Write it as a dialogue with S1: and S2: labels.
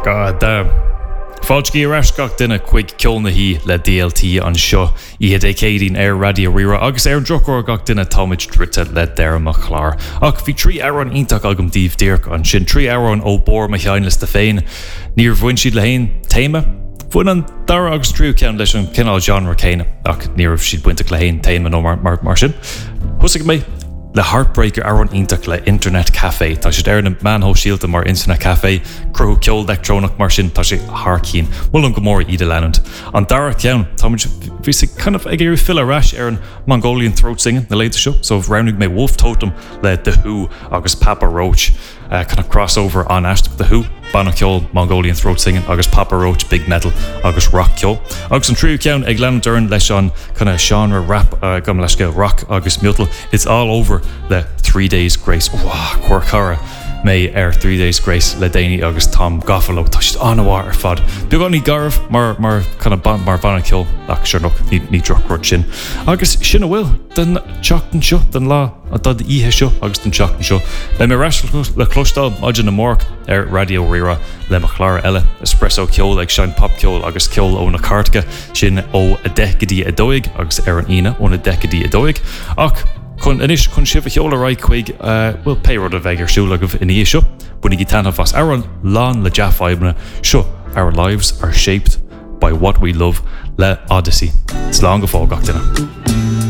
S1: God damn. Fáiltí arás gach duine chuig ceolna hí le DLT an seo iad é cédín ar radio rira agus ar an drochóir gach duine táid drite le deire a chlár. Ach bhí 3 áran ítach agam díomh díirc an sin 3 áran ó bór me cheanlas de féin. Níor bhain siad le hain téime. Bhain an dar agus trú cean leis an cinál genre céine ach níor siad buinte le hain téime nó mar sin. Thusig mé le Heartbreaker áran ítach le Internet Café. Tá siad ar na manhó síalta mar Internet Café, cruthú ceol electrónach mar sin tá sé thcín. Bhfuil an go mór iad leanant. An dara ceann, táid bhí sé kind of ag éir fill arás ar an Mongolian throat singing na léite seo, so rounding mé Wolf Totem le The Who agus Papa Roach kind of crossover an ashta The Who, banna ceol Mongolian throat singing agus Papa Roach big metal agus rock ceol. Agus an tríú ceann ag leanant ar an leis an kind of genre rap gom leis go rock agus mutal. It's all over le 3 Days Grace. Wow, cuaircara mé ar 3 Days Grace le Déine agus Tom Goffalo. Tá siad anhhar ar fad. Beag an ní garmh mar kind of mar banna ceol ach sure look ní drochród sin. Agus sin a bhfuil den teachtain seo den lá a dad ihe seo agus den teachtain seo. Le mé reis le clostal maidin na mórc ar radio rira le mo chláir eile espresso ceol ag sein pop ceol agus ceol ó na cartga sin ó a decadí a dóig agus ar an ine ó na decadí a dóig. Ach chun inis chun sibh cheola raig chuig bhfuil péród a bheith ar siúla go in seo bunig í tanna fas ar an lán le deafhaimna seo. Our lives are shaped by what we love le Odyssey. It's long go fáil gach duine.